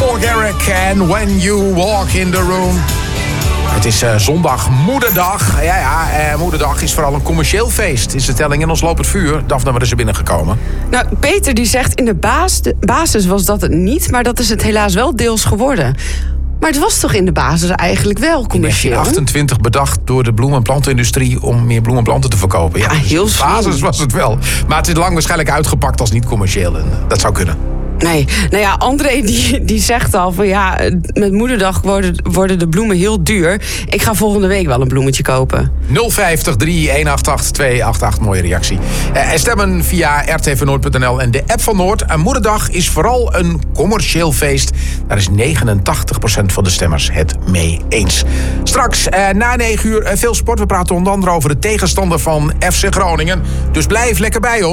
Paul Garrick en When You Walk in the Room. Het is zondag Moederdag. Moederdag is vooral een commercieel feest. Is de telling in ons loopt het vuur. Daphne, wat is er binnengekomen? Nou, Peter die zegt in de basis was dat het niet, maar dat is het helaas wel deels geworden. Maar het was toch in de basis eigenlijk wel commercieel? In 1928 bedacht door de bloem- en plantenindustrie om meer bloemen en planten te verkopen. Ja, heel in de basis was het wel. Maar het is lang waarschijnlijk uitgepakt als niet commercieel. En dat zou kunnen. Nee, nou ja, André die zegt al van ja, met Moederdag worden de bloemen heel duur. Ik ga volgende week wel een bloemetje kopen. 050 318 288, mooie reactie. En stemmen via rtvnoord.nl en de app van Noord. En Moederdag is vooral een commercieel feest. Daar is 89% van de stemmers het mee eens. Straks na 9 uur veel sport. We praten onder andere over de tegenstander van FC Groningen. Dus blijf lekker bij ons.